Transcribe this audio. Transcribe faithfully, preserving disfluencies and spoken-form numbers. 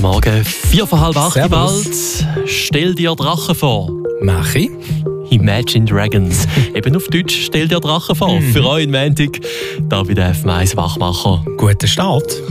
Morgen, vier vor halb acht Servus. bald. Stell dir Drachen vor. Mach ich. Imagine Dragons. Eben auf Deutsch, stell dir Drachen vor. Mhm. Für euch in Montag. Da bei der F eins Wachmacher. Guten Start.